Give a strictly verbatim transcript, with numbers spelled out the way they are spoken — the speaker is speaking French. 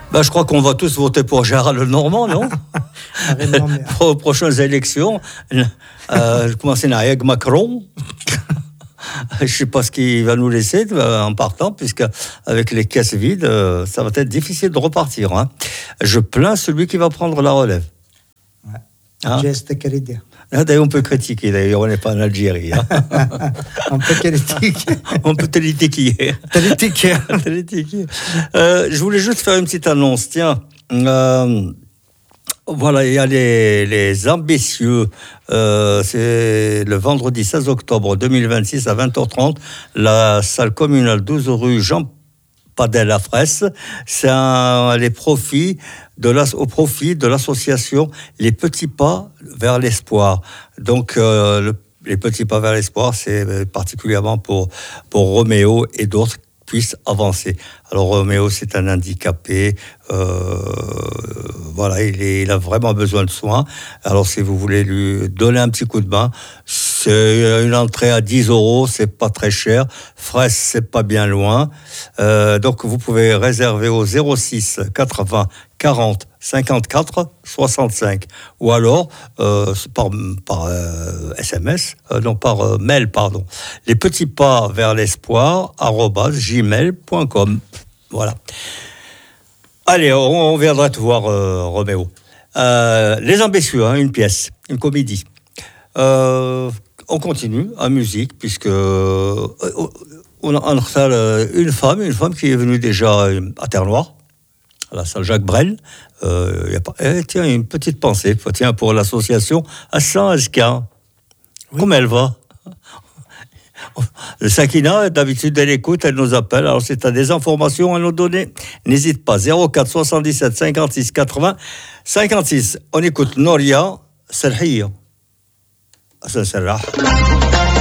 Ben, je crois qu'on va tous voter pour Gérald Lenormand, non? Pour aux prochaines élections. Euh, commencer avec Macron. Je ne sais pas ce qu'il va nous laisser en partant, puisque avec les caisses vides, ça va être difficile de repartir. Hein. Je plains celui qui va prendre la relève. Ouais. Hein? Geste querida. D'ailleurs, on peut critiquer, d'ailleurs, on n'est pas en Algérie. Hein. On peut critiquer. On peut te critiquer. euh, Je voulais juste faire une petite annonce. Tiens, euh, voilà, il y a les, les ambitieux. Euh, c'est le vendredi seize octobre deux mille vingt-six à vingt heures trente, la salle communale douze rue Jean Padel à Fraisse. C'est un, les profits de la, au profit de l'association Les Petits Pas vers l'Espoir. Donc, euh, le, les Petits Pas vers l'Espoir, c'est particulièrement pour, pour Roméo et d'autres puissent avancer. Alors Roméo, c'est un handicapé, euh, voilà, il, est, il a vraiment besoin de soins. Alors si vous voulez lui donner un petit coup de main, c'est une entrée à dix euros, c'est pas très cher. Fraisse, c'est pas bien loin. Euh, donc vous pouvez réserver au zéro six quatre-vingts quarante cinquante-quatre soixante-cinq ou alors euh, par, par euh, S M S, euh, non par euh, mail, pardon. Les petits pas vers l'espoir arobase gmail point com. Voilà. Allez, on, on viendra te voir, euh, Roméo. Euh, les Ambitieux, hein, une pièce, une comédie. Euh, on continue en musique, puisque euh, on a en salle une femme, une femme qui est venue déjà à Terre-Noire, à la salle Jacques Brel. Euh, y a pas, eh, tiens, une petite pensée, tiens, pour l'association Hassan Azka. Oui. Comment elle va? Le Sakina, d'habitude, elle écoute, elle nous appelle. Alors, si tu as des informations à nous donner, n'hésite pas. zéro quatre soixante-dix-sept cinquante-six quatre-vingts cinquante-six. On écoute Noria Serhiya. Ça, c'est là.